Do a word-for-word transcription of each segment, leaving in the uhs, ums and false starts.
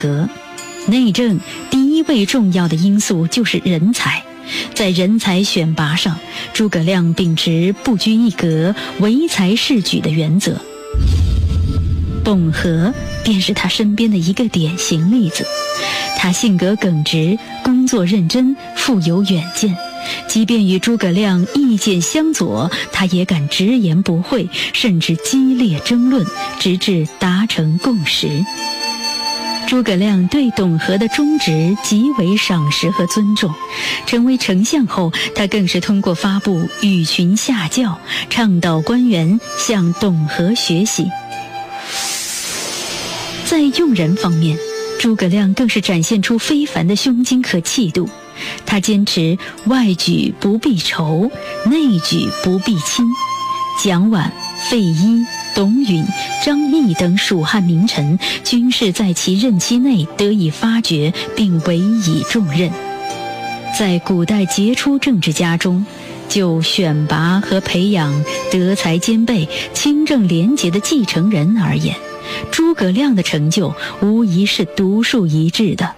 革。内政第一位重要的因素就是人才，在人才选拔上，诸葛亮秉持不拘一格、唯才是举的原则。董和便是他身边的一个典型例子。他性格耿直，工作认真，富有远见，即便与诸葛亮意见相左，他也敢直言不讳，甚至激烈争论，直至达成共识。诸葛亮对董和的忠直极为赏识和尊重，成为丞相后，他更是通过发布与群下教，倡导官员向董和学习。在用人方面，诸葛亮更是展现出非凡的胸襟和气度。他坚持外举不避仇，内举不避亲。蒋琬、费祎、董允、张翼等蜀汉名臣均是在其任期内得以发掘并委以重任。在古代杰出政治家中，就选拔和培养德才兼备、清正廉洁的继承人而言，诸葛亮的成就无疑是独树一帜的。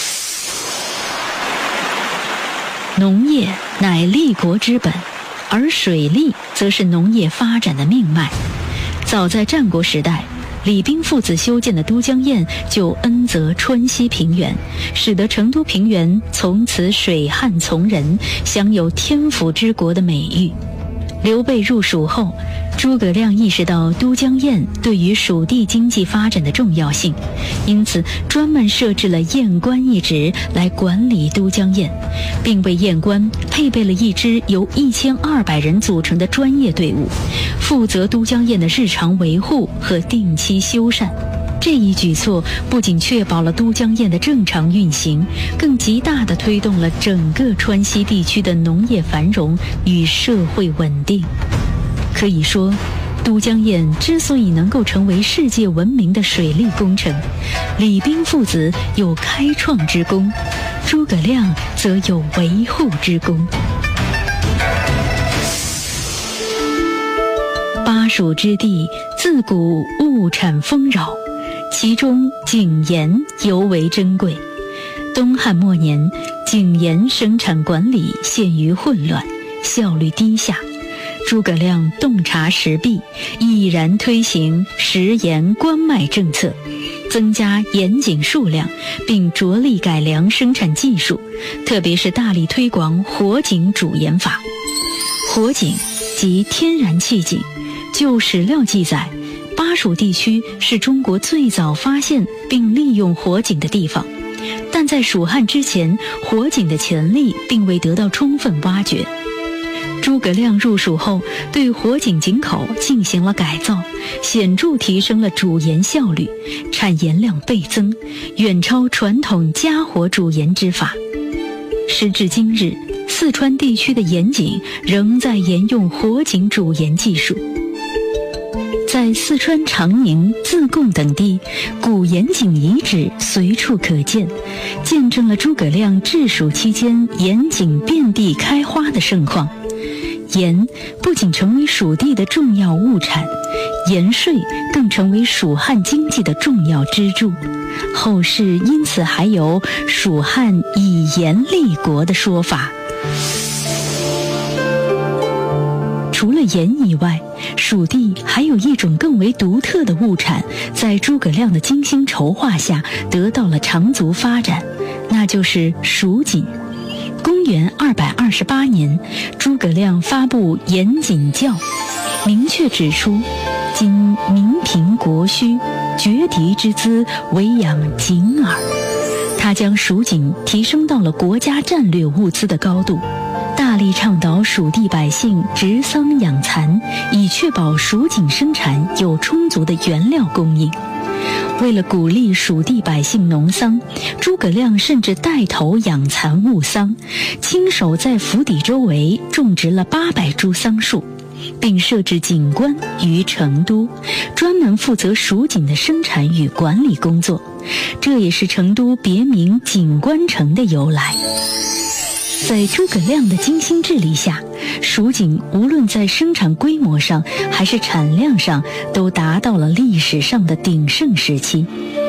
农业乃立国之本，而水利则是农业发展的命脉。早在战国时代，李冰父子修建的都江堰就恩泽川西平原，使得成都平原从此水旱从人，享有天府之国的美誉。刘备入蜀后，诸葛亮意识到都江堰对于蜀地经济发展的重要性，因此专门设置了堰官一职来管理都江堰，并为堰官配备了一支由一千二百人组成的专业队伍，负责都江堰的日常维护和定期修缮。这一举措不仅确保了都江堰的正常运行，更极大地推动了整个川西地区的农业繁荣与社会稳定。可以说，都江堰之所以能够成为世界闻名的水利工程，李冰父子有开创之功，诸葛亮则有维护之功。巴蜀之地自古物产丰饶，其中井盐尤为珍贵。东汉末年，井盐生产管理陷于混乱，效率低下。诸葛亮洞察时弊，毅然推行食盐关卖政策，增加盐井数量，并着力改良生产技术，特别是大力推广火井煮盐法。火井即天然气井，就史料记载，巴蜀地区是中国最早发现并利用火井的地方，但在蜀汉之前，火井的潜力并未得到充分挖掘。诸葛亮入蜀后，对火井井口进行了改造，显著提升了煮盐效率，产盐量倍增，远超传统加火煮盐之法。时至今日，四川地区的盐井仍在沿用火井煮盐技术。在四川长宁、自贡等地，古盐井遗址随处可见，见证了诸葛亮治蜀期间盐井遍地开花的盛况。盐不仅成为蜀地的重要物产，盐税更成为蜀汉经济的重要支柱。后世因此还有蜀汉以盐立国的说法。除了盐以外，蜀地还有一种更为独特的物产，在诸葛亮的精心筹划下得到了长足发展，那就是蜀锦。公元二百二十八年，诸葛亮发布盐锦教，明确指出，今民贫国虚，绝敌之资，唯养锦耳。他将蜀锦提升到了国家战略物资的高度，大力倡导蜀地百姓植桑养蚕，以确保蜀锦生产有充足的原料供应。为了鼓励蜀地百姓农桑，诸葛亮甚至带头养蚕务桑，亲手在府邸周围种植了八百株桑树，并设置锦官于成都，专门负责蜀锦的生产与管理工作。这也是成都别名锦官城的由来。在诸葛亮的精心治理下，蜀锦无论在生产规模上还是产量上都达到了历史上的鼎盛时期。